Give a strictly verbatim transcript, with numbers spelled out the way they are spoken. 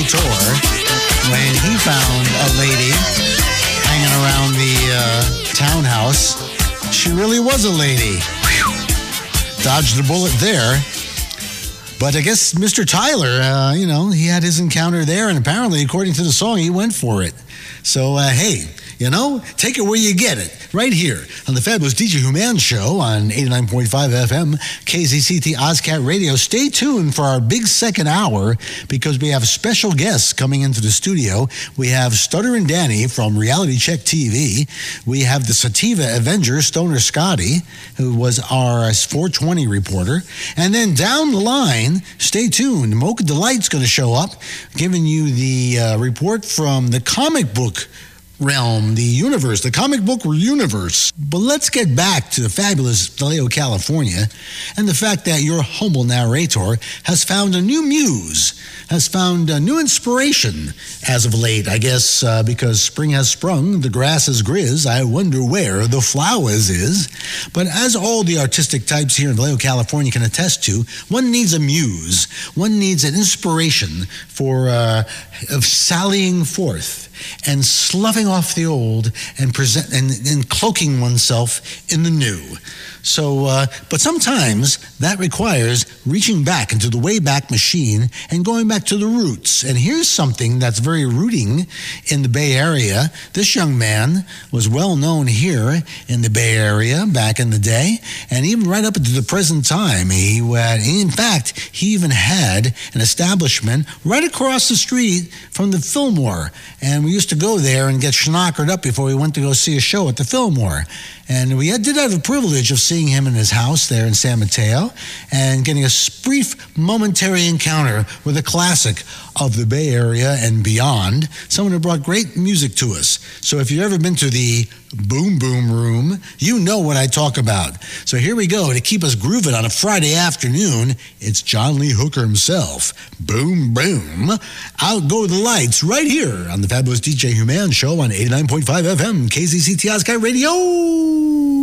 Ray Tor when he found a lady hanging around the uh, townhouse. She really was a lady. Whew. Dodged a bullet there. But I guess Mister Tyler, uh, you know, he had his encounter there, and apparently, according to the song, he went for it. So, uh, hey, you know, take it where you get it. Right here on the Fabulous D J Human Show on eighty-nine point five F M, K Z C T Ozcat Radio. Stay tuned for our big second hour because we have special guests coming into the studio. We have Stutter and Danny from Reality Check T V. We have the Sativa Avenger, Stoner Scotty, who was our four twenty reporter. And then down the line, stay tuned. Mocha Delight's going to show up, giving you the uh, report from the comic book realm, the universe, the comic book universe. But let's get back to the fabulous Vallejo, California, and the fact that your humble narrator has found a new muse, has found a new inspiration as of late, I guess, uh, because spring has sprung, the grass is grizz, I wonder where the flowers is. But as all the artistic types here in Vallejo, California can attest to, one needs a muse, one needs an inspiration for uh, of sallying forth and sloughing off the old and present and, and cloaking oneself in the new. So, uh, but sometimes that requires reaching back into the Wayback Machine and going back to the roots. And here's something that's very rooting in the Bay Area. This young man was well known here in the Bay Area back in the day, and even right up into the present time. He had, in fact, he even had an establishment right across the street from the Fillmore, and we used to go there and get schnockered up before we went to go see a show at the Fillmore. And we had, did have the privilege of seeing him in his house there in San Mateo and getting a brief, momentary encounter with a classic of the Bay Area and beyond, someone who brought great music to us. So if you've ever been to the Boom Boom Room, you know what I talk about. So here we go. To keep us grooving on a Friday afternoon, it's John Lee Hooker himself. Boom, boom. Out go the lights right here on the Fabulous D J Human Show on eighty-nine point five F M, K Z C T Ozcat Radio.